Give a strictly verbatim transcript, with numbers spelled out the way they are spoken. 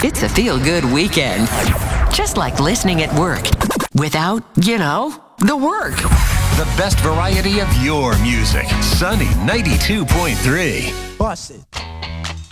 It's a feel-good weekend. Just like listening at work. Without, you know, the work. The best variety of your music. Sunny ninety-two point three. Bust it.